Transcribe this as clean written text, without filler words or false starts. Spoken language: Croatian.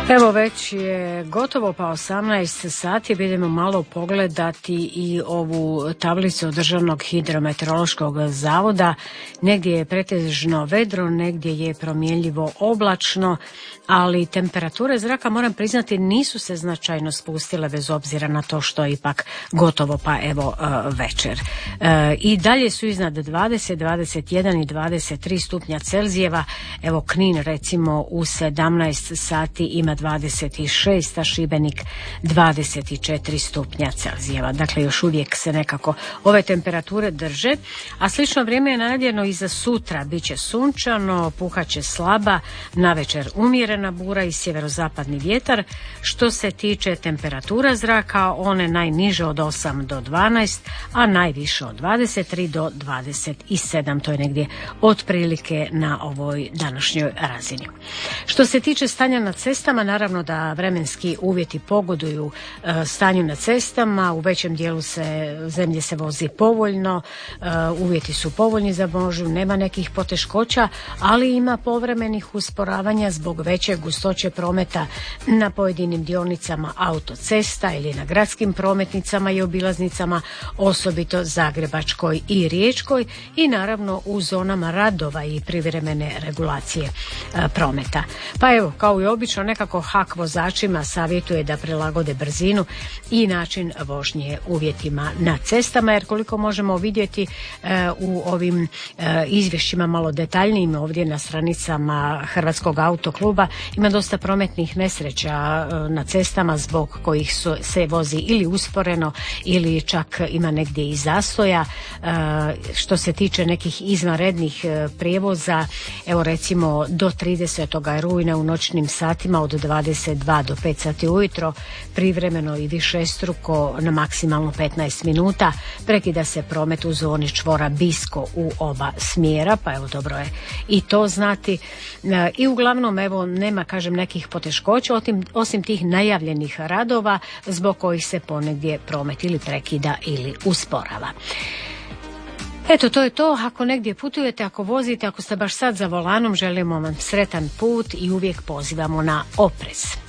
Evo već je gotovo pa 18 sati, vidimo malo pogledati i ovu tablicu Državnog hidrometeorološkog zavoda. Negdje je pretežno vedro, negdje je promjenljivo oblačno, ali temperature zraka, moram priznati, nisu se značajno spustile bez obzira na to što je ipak gotovo pa evo večer. I dalje su iznad 20, 21 i 23 stupnja Celzijeva. Evo Knin recimo u 17 sati ima 26, a Šibenik 24 stupnja Celzijeva. Dakle, još uvijek se nekako ove temperature drže, a slično vrijeme je najavljeno i za sutra. Biće sunčano, puhaće slaba, navečer umjerena bura i sjeverozapadni vjetar. Što se tiče temperatura zraka, one najniže od 8 do 12, a najviše od 23 do 27. To je negdje otprilike na ovoj današnjoj razini. Što se tiče stanja na cestama, naravno da vremenski uvjeti pogoduju stanju na cestama. U većem dijelu zemlje se vozi povoljno, uvjeti su povoljni za vožnju, nema nekih poteškoća, ali ima povremenih usporavanja zbog veće gustoće prometa na pojedinim dionicama autocesta ili na gradskim prometnicama i obilaznicama, osobito Zagrebačkoj i Riječkoj, i naravno u zonama radova i privremene regulacije prometa. Pa evo, kao i obično, nekako HAK vozačima savjetuje da prilagode brzinu i način vožnje uvjetima na cestama, jer koliko možemo vidjeti u ovim izvješćima malo detaljnijim ovdje na stranicama Hrvatskog autokluba, ima dosta prometnih nesreća na cestama zbog kojih se vozi ili usporeno ili čak ima negdje i zastoja. Što se tiče nekih izvanrednih prijevoza, evo recimo do 30. rujna u noćnim satima od 22 do 5 sati ujutro privremeno i višestruko na maksimalno 15 minuta prekida se promet u zoni čvora Bisko u oba smjera, pa evo dobro je i to znati. I uglavnom evo nema, kažem, nekih poteškoća osim tih najavljenih radova zbog kojih se ponegdje promet ili prekida ili usporava. Eto, to je to. Ako negdje putujete, ako vozite, ako ste baš sad za volanom, želimo vam sretan put i uvijek pozivamo na oprez.